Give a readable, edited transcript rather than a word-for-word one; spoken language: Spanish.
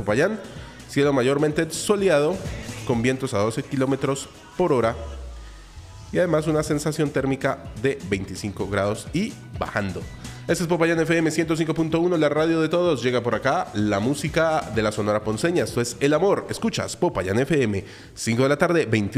Popayán. Cielo mayormente soleado, con vientos a 12 kilómetros por hora. Y además una sensación térmica de 25 grados y bajando. Este es Popayán FM 105.1, la radio de todos. Llega por acá la música de la Sonora Ponceña. Esto es El Amor. Escuchas Popayán FM, 5 de la tarde, 21.